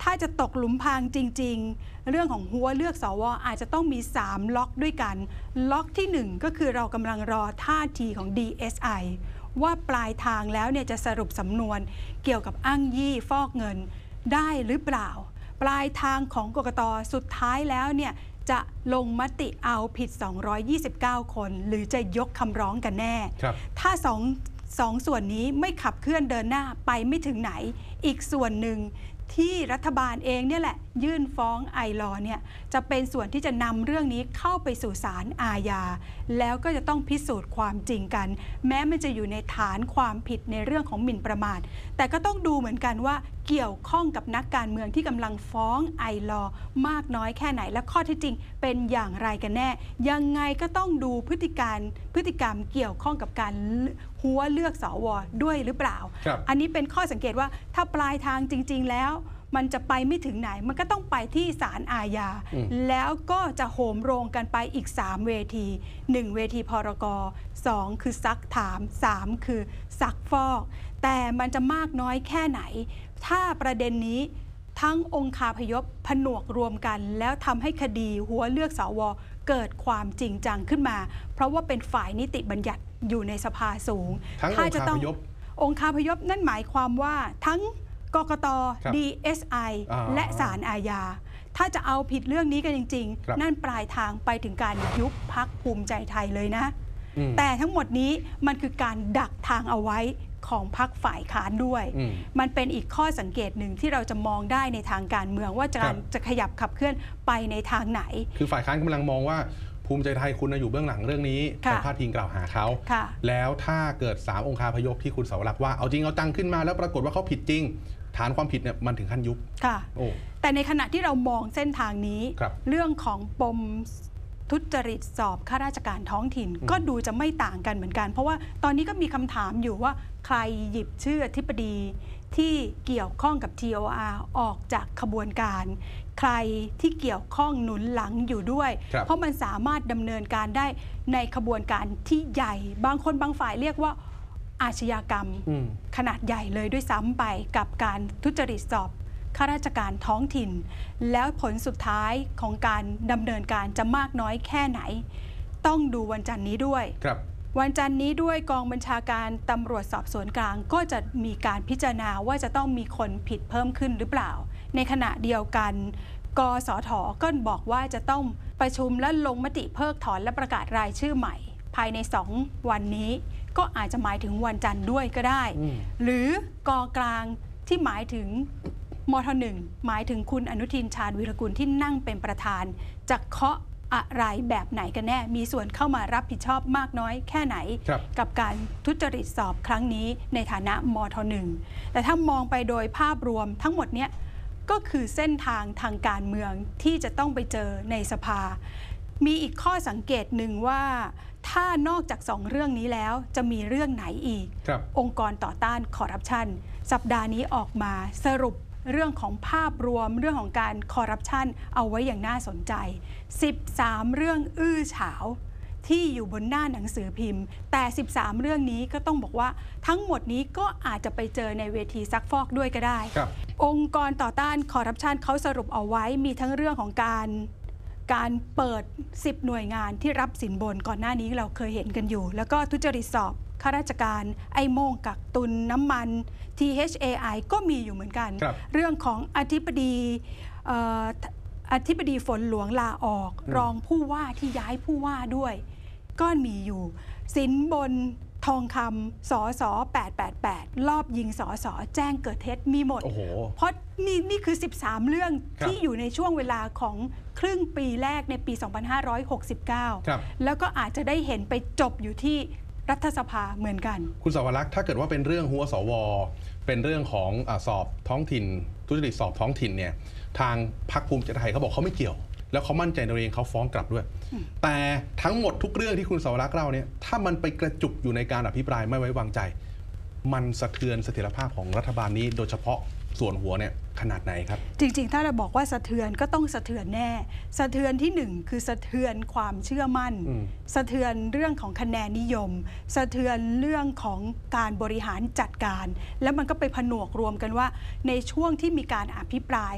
ถ้าจะตกหลุมพรางจริงๆเรื่องของหัวเลือกสวอาจจะต้องมี3ล็อกด้วยกันล็อกที่1ก็คือเรากำลังรอท่าทีของ DSI ว่าปลายทางแล้วเนี่ยจะสรุปสำนวนเกี่ยวกับอ้างยี่ฟอกเงินได้หรือเปล่าปลายทางของกกต.สุดท้ายแล้วเนี่ยจะลงมติเอาผิด229คนหรือจะยกคำร้องกันแน่ถ้าสองส่วนนี้ไม่ขับเคลื่อนเดินหน้าไปไม่ถึงไหนอีกส่วนหนึ่งที่รัฐบาลเองเนี่ยแหละยื่นฟ้องไอลอเนี่ยจะเป็นส่วนที่จะนำเรื่องนี้เข้าไปสู่ศาลอาญาแล้วก็จะต้องพิสูจน์ความจริงกันแม้มันจะอยู่ในฐานความผิดในเรื่องของหมิ่นประมาทแต่ก็ต้องดูเหมือนกันว่าเกี่ยวข้องกับนักการเมืองที่กำลังฟ้องไอลอมากน้อยแค่ไหนและข้อเท็จจริงเป็นอย่างไรกันแน่ยังไงก็ต้องดูพฤติกรรมเกี่ยวข้องกับการหัวเลือกสวด้วยหรือเปล่าอันนี้เป็นข้อสังเกตว่าถ้าปลายทางจริงๆแล้วมันจะไปไม่ถึงไหนมันก็ต้องไปที่ศาลอาญาแล้วก็จะโหมโรงกันไปอีก3เวที1เวทีพรก2คือซักถาม3คือซักฟอกแต่มันจะมากน้อยแค่ไหนถ้าประเด็นนี้ทั้งองคาพยพผนวกรวมกันแล้วทำให้คดีหัวเลือกสวเกิดความจริงจังขึ้นมาเพราะว่าเป็นฝ่ายนิติบัญญัติอยู่ในสภาสูงถ้าจะต้ององคาพยพนั่นหมายความว่าทั้งกกต. DSI และศาลอาญาถ้าจะเอาผิดเรื่องนี้กันจริงๆนั่นปลายทางไปถึงการยุบพรรคภูมิใจไทยเลยนะแต่ทั้งหมดนี้มันคือการดักทางเอาไว้ของพรรคฝ่ายค้านด้วยมันเป็นอีกข้อสังเกตหนึ่งที่เราจะมองได้ในทางการเมืองว่าจะขยับขับเคลื่อนไปในทางไหนคือฝ่ายค้านกำลังมองว่าภูมิใจไทยคุณอยู่เบื้องหลังเรื่องนี้ไปพาดพิงกล่าวหาเขาแล้วถ้าเกิด3องคาพยพที่คุณเสาวรักษ์ว่าเอาจริงเอาจังขึ้นมาแล้วปรากฏว่าเขาผิดจริงฐานความผิดเนี่ยมันถึงขั้นยุบค่ะแต่ในขณะที่เรามองเส้นทางนี้เรื่องของปมทุจริตสอบข้าราชการท้องถิ่นก็ดูจะไม่ต่างกันเหมือนกันเพราะว่าตอนนี้ก็มีคำถามอยู่ว่าใครหยิบชื่ออธิบดีที่เกี่ยวข้องกับ TOR ออกจากขบวนการใครที่เกี่ยวข้องหนุนหลังอยู่ด้วยเพราะมันสามารถดำเนินการได้ในขบวนการที่ใหญ่บางคนบางฝ่ายเรียกว่าอาชญากรรมขนาดใหญ่เลยด้วยซ้ำไปกับการทุจริตสอบข้าราชการท้องถิ่นแล้วผลสุดท้ายของการดำเนินการจะมากน้อยแค่ไหนต้องดูวันจันทร์นี้ด้วยวันจันทร์นี้ด้วยกองบัญชาการตำรวจสอบสวนกลางก็จะมีการพิจารณาว่าจะต้องมีคนผิดเพิ่มขึ้นหรือเปล่าในขณะเดียวกันกสท.ก็บอกว่าจะต้องประชุมและลงมติเพิกถอนและประกาศรายชื่อใหม่ภายใน2วันนี้ก็อาจจะหมายถึงวันจันทร์ด้วยก็ได้หรือกกลางที่หมายถึงมท.1หมายถึงคุณอนุทินชาญวีรกุลที่นั่งเป็นประธานจะเคาะอะไรแบบไหนกันแน่มีส่วนเข้ามารับผิดชอบมากน้อยแค่ไหนกับการทุจริตสอบครั้งนี้ในฐานะมท.1แต่ถ้ามองไปโดยภาพรวมทั้งหมดเนี้ยก็คือเส้นทางทางการเมืองที่จะต้องไปเจอในสภามีอีกข้อสังเกตหนึ่งว่าถ้านอกจาก2เรื่องนี้แล้วจะมีเรื่องไหนอีกองค์กรต่อต้านคอร์รัปชันสัปดาห์นี้ออกมาสรุปเรื่องของภาพรวมเรื่องของการคอร์รัปชันเอาไว้อย่างน่าสนใจ13เรื่องอื้อฉาวที่อยู่บนหน้าหนังสือพิมพ์แต่13เรื่องนี้ก็ต้องบอกว่าทั้งหมดนี้ก็อาจจะไปเจอในเวทีซักฟอกด้วยก็ได้องค์กรต่อต้านคอร์รัปชันเขาสรุปเอาไว้มีทั้งเรื่องของการเปิด10หน่วยงานที่รับสินบนก่อนหน้านี้เราเคยเห็นกันอยู่แล้วก็ทุจริตสอบข้าราชการไอ้โม่งกักตุนน้ำมัน THAI ก็มีอยู่เหมือนกันเรื่องของอธิบดีฝนหลวงลาออกรองผู้ว่าที่ย้ายผู้ว่าด้วยก็มีอยู่สินบนทองคำสส888รอบยิงสสแจ้งเกิดเท็จมีหมดเพราะนี่คือ13เรื่องที่อยู่ในช่วงเวลาของครึ่งปีแรกในปี2569แล้วก็อาจจะได้เห็นไปจบอยู่ที่รัฐสภาเหมือนกันคุณเสาวรักษ์ถ้าเกิดว่าเป็นเรื่องหัวสวเป็นเรื่องของสอบท้องถิ่นทุจริตสอบท้องถิ่นเนี่ยทางพรรคภูมิใจไทยเขาบอกเขาไม่เกี่ยวแล้วเขามั่นใจในตัวเองเขาฟ้องกลับด้วยแต่ทั้งหมดทุกเรื่องที่คุณเสาวรักษ์เล่าเนี่ยถ้ามันไปกระจุกอยู่ในการอภิปรายไม่ไว้วางใจมันสะเทือนเสถียรภาพของรัฐบาลนี้โดยเฉพาะส่วนหัวเนี่ยขนาดไหนครับจริงๆถ้าเราบอกว่าสะเทือนก็ต้องสะเทือนแน่สะเทือนที่1คือสะเทือนความเชื่อมั่นสะเทือนเรื่องของคะแนนนิยมสะเทือนเรื่องของการบริหารจัดการแล้วมันก็ไปผนวกรวมกันว่าในช่วงที่มีการอภิปราย